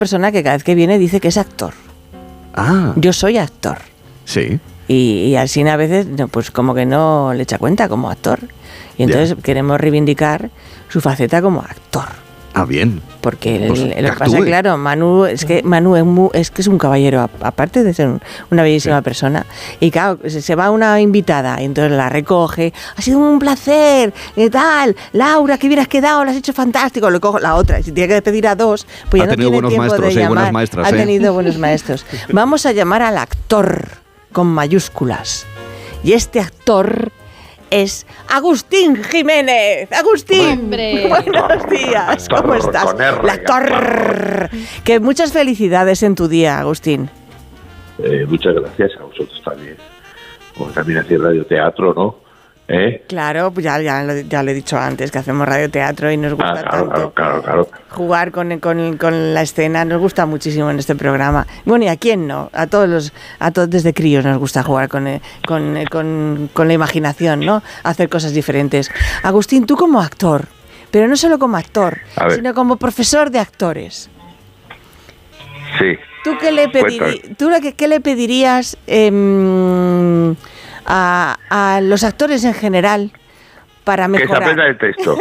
persona que cada vez que viene dice que es actor. Yo soy actor. Sí. Y así a veces, pues como que no le echa cuenta como actor. Y entonces queremos reivindicar su faceta como actor. Bien. Porque Pues lo que pasa es, claro, Manu es que es un caballero, aparte de ser una bellísima persona. Y claro, se va una invitada y entonces la recoge. Ha sido un placer, ¿qué tal? Laura, que hubieras quedado, lo has hecho fantástico. Le cojo la otra. Y si tiene que despedir a dos, pues ya no tiene tiempo de llamar. Buenas maestras, ha tenido buenos maestros. Vamos a llamar al actor con mayúsculas. Y este actor es Agustín Jiménez. Agustín, ¡Hombre! Buenos días, ¿cómo estás? El actor. Que muchas felicidades en tu día, Agustín. Muchas gracias a vosotros también. Como también hacéis radioteatro, ¿no? Claro, pues ya lo he dicho antes, que hacemos radioteatro y nos gusta tanto claro. jugar con la escena. Nos gusta muchísimo en este programa. Bueno, ¿y a quién no? A todos desde críos nos gusta jugar con la imaginación, ¿no? Hacer cosas diferentes. Agustín, tú como actor, pero no solo como actor, sino como profesor de actores. Sí. ¿Tú qué le pedirías a los actores en general para mejorar? Que se aprendan el texto.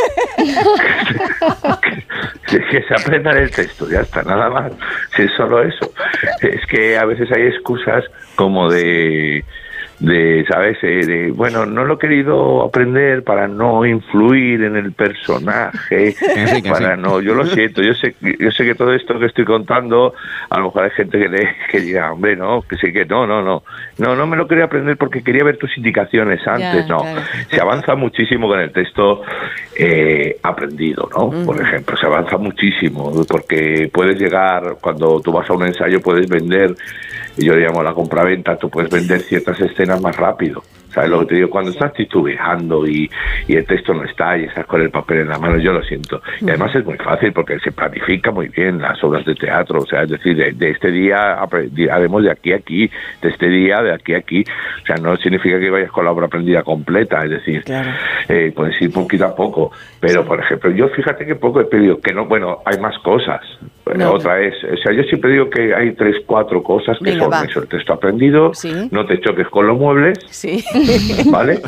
que se aprendan el texto, ya está, nada más. Si es solo eso. Es que a veces hay excusas como de ¿sabes? Bueno, no lo he querido aprender para no influir en el personaje, yo lo siento, yo sé que todo esto que estoy contando, a lo mejor hay gente que diga, hombre, no, que sí que no me lo quería aprender porque quería ver tus indicaciones antes, claro. Se avanza muchísimo con el texto aprendido, ¿no? Por ejemplo, se avanza muchísimo, porque puedes llegar, cuando tú vas a un ensayo, puedes vender, yo le llamo la compraventa, tú puedes vender ciertas escenas más rápido. ¿Sabes lo que te digo? Cuando estás titubeando y el texto no está y estás con el papel en la mano, yo lo siento. Y además es muy fácil porque se planifica muy bien las obras de teatro. O sea, es decir, de este día haremos de aquí a aquí, de este día de aquí a aquí. O sea, no significa que vayas con la obra aprendida completa. Es decir, claro. Puedes ir poquito a poco. Pero, por ejemplo, yo fíjate que poco he pedido, que no, bueno, hay más cosas. Otra es, o sea, yo siempre digo que hay 3, 4 cosas que son eso, el texto aprendido, no te choques con los muebles. Sí. ¿Vale?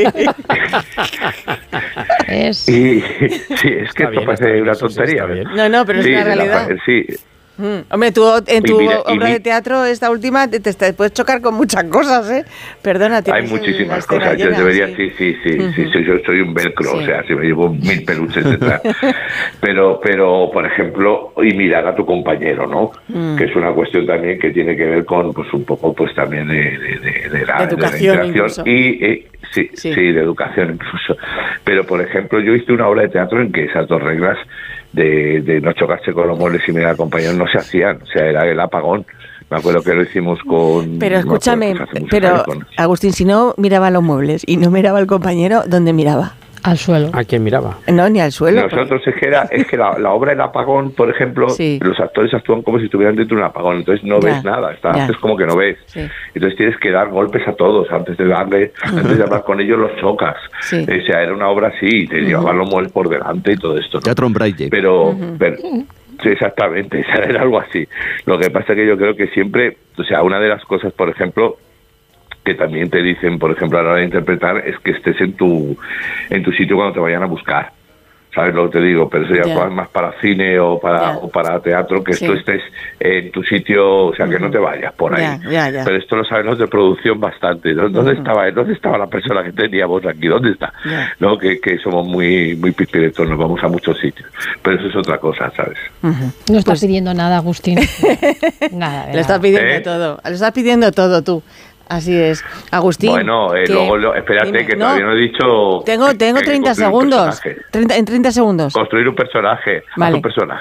Sí. Es que esto parece una tontería. No, pero es una realidad. Hombre, tú en tu obra de teatro, esta última, te puedes chocar con muchas cosas, ¿eh? Perdona, hay muchísimas cosas. Yo debería, yo soy un velcro, o sea, si me llevo 1000 peluches detrás. pero, por ejemplo, y mirar a tu compañero, ¿no? Que es una cuestión también que tiene que ver con, pues, un poco, pues, también de la educación incluso. Y de educación incluso. Pero, por ejemplo, yo hice una obra de teatro en que esas 2 reglas de no chocarse con los muebles y mirar al compañero no se hacían, o sea, era el apagón. Me acuerdo que lo hicimos con... Pero escúchame, Agustín, si no miraba los muebles y no miraba al compañero, ¿dónde miraba? Al suelo. ¿A quién miraba? No, ni al suelo. Nosotros es que la obra El Apagón, por ejemplo, los actores actúan como si estuvieran dentro de un apagón, entonces no ves nada, es como que no ves. Entonces tienes que dar golpes a todos, antes de hablar con ellos los chocas. O sea, era una obra así, te llevaban los muebles por delante y todo esto, ¿no? Teatro en braille. Pero sí, exactamente, era algo así. Lo que pasa es que yo creo que siempre, o sea, una de las cosas, por ejemplo, que también te dicen, por ejemplo, a la hora de interpretar, es que estés en tu sitio cuando te vayan a buscar. ¿Sabes lo que te digo? Pero eso ya más para cine o para teatro, que tú estés en tu sitio, o sea, que no te vayas por ahí. Pero esto lo saben los de producción bastante. ¿Dónde estaba la persona que teníamos aquí? ¿Dónde está? ¿No? Que somos muy pispiretos, nos vamos a muchos sitios. Pero eso es otra cosa, ¿sabes? No estás pidiendo nada, Agustín. Nada. Le estás pidiendo todo. Le estás pidiendo todo tú. Así es. Agustín. Bueno, luego, espérate, que todavía no he dicho... Tengo 30 segundos. En 30 segundos. Construir un personaje. Vale.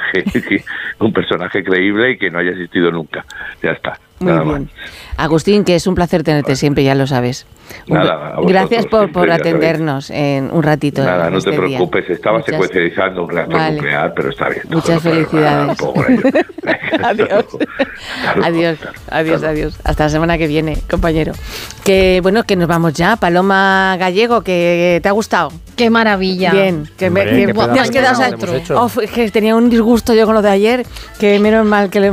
Un personaje creíble y que no haya existido nunca. Ya está. Muy bien. Más. Agustín, que es un placer tenerte siempre, ya lo sabes. Gracias por atendernos en un ratito. Nada, no te preocupes. Estaba secuencializando un reactor nuclear, pero está bien. Muchas felicidades. Adiós. Hasta la semana que viene, compañero. Que bueno, que nos vamos ya. Paloma Gallego, que te ha gustado. Qué maravilla. Bien, que Hombre, me qué te has pedazo quedado, de hemos hecho. que tenía un disgusto yo con lo de ayer, que menos mal que